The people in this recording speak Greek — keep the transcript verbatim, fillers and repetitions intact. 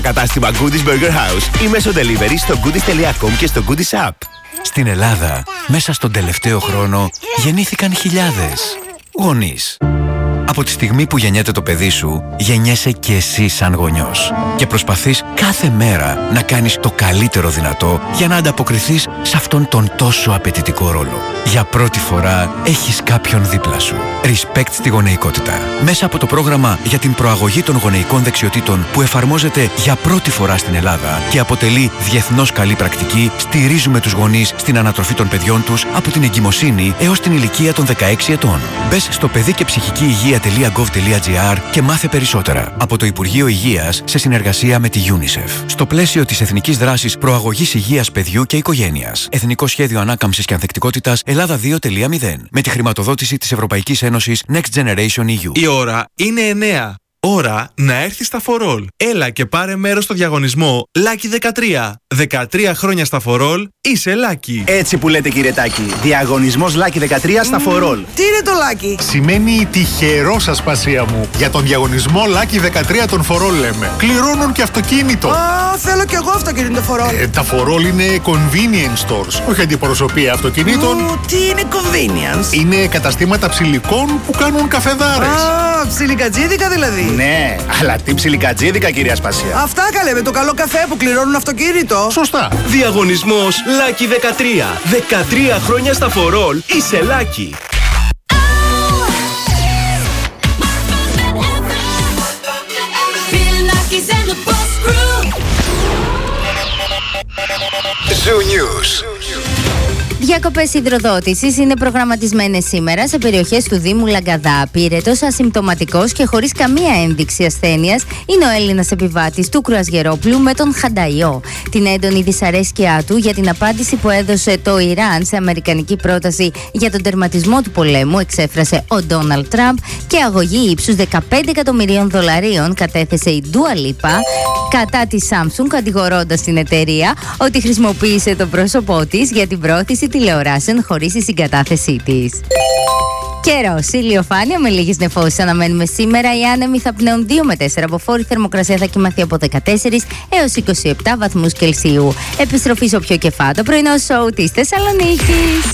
Κατάστημα Goodies Burger House ή μέσω delivery στο goodies τελεία com και στο Goodies App. Στην Ελλάδα, μέσα στον τελευταίο χρόνο, γεννήθηκαν χιλιάδες γονείς. Από τη στιγμή που γεννιέται το παιδί σου, γεννιέσαι και εσύ σαν γονιός. Και προσπαθείς κάθε μέρα να κάνεις το καλύτερο δυνατό για να ανταποκριθείς σε αυτόν τον τόσο απαιτητικό ρόλο. Για πρώτη φορά έχεις κάποιον δίπλα σου. Respect στη γονεϊκότητα. Μέσα από το πρόγραμμα για την προαγωγή των γονεϊκών δεξιοτήτων που εφαρμόζεται για πρώτη φορά στην Ελλάδα και αποτελεί διεθνώς καλή πρακτική, στηρίζουμε τους γονείς στην ανατροφή των παιδιών τους από την εγκυμοσύνη έως την ηλικία των δεκαέξι ετών. Μπες στο παιδί και ψυχική υγεία τελεία gov τελεία gr και μάθε περισσότερα. Από το Υπουργείο Υγείας σε συνεργασία με τη UNICEF. Στο πλαίσιο της Εθνικής Δράσης Προαγωγής Υγείας Παιδιού και Οικογένειας. Εθνικό Σχέδιο Ανάκαμψης και Ανθεκτικότητας Ελλάδα δύο τελεία μηδέν. Με τη χρηματοδότηση της Ευρωπαϊκής Ένωσης Next Generation ι γιου. Η ώρα είναι εννιά. Ώρα να έρθει στα φορόλ. Έλα και πάρε μέρος στο διαγωνισμό Lucky δεκατρία. δεκατρία χρόνια στα φορόλ, είσαι Lucky. Έτσι που λέτε, κύριε Τάκη. Διαγωνισμός Lucky δεκατρία στα φορόλ. Τι είναι το Lucky? Σημαίνει τυχερό, Ασπασία μου. Για τον διαγωνισμό Lucky δεκατρία των φορόλ λέμε. Κληρώνουν και αυτοκίνητο. Α, θέλω κι εγώ αυτοκίνητο φορόλ. Ε, τα φορόλ είναι convenience stores, όχι αντιπροσωπεία αυτοκινήτων. Ου, τι είναι convenience? Είναι καταστήματα ψηλικών που κάνουν καφεδάρες. Α, ψιλικατζίδικα δηλαδή. Ναι, αλλά τι ψιλικατζίδικα, κυρία Ασπασία. Αυτά καλέ, με το καλό καφέ που κληρώνουν αυτοκίνητο. Σωστά. Διαγωνισμός Lucky δεκατρία. δεκατρία χρόνια στα φορόλ, είσαι Lucky. Zoo News. Διακοπές υδροδότησης είναι προγραμματισμένες σήμερα σε περιοχές του Δήμου Λαγκαδά. Πύρετος, ασυμπτωματικός και χωρίς καμία ένδειξη ασθένειας είναι ο Έλληνας επιβάτης του κρουαζιερόπλου με τον Χανταϊό. Την έντονη δυσαρέσκειά του για την απάντηση που έδωσε το Ιράν σε αμερικανική πρόταση για τον τερματισμό του πολέμου εξέφρασε ο Ντόναλντ Τραμπ και αγωγή ύψους δεκαπέντε εκατομμυρίων δολαρίων κατέθεσε η Dua Lipa κατά τη Samsung, κατηγορώντας την εταιρεία ότι χρησιμοποίησε το πρόσωπό της για την πρόθεση τηλεοράσεων χωρίς τη συγκατάθεσή της. Καιρός, ηλιοφάνεια με λίγες νεφώσεις αναμένουμε σήμερα. Οι άνεμοι θα πνέουν δύο με τέσσερα από φόρ. Η θερμοκρασία θα κοιμαθεί από δεκατέσσερα έως είκοσι επτά βαθμούς Κελσίου. Επιστροφή στο πιο κεφά το πρωινό σοου της Θεσσαλονίκης.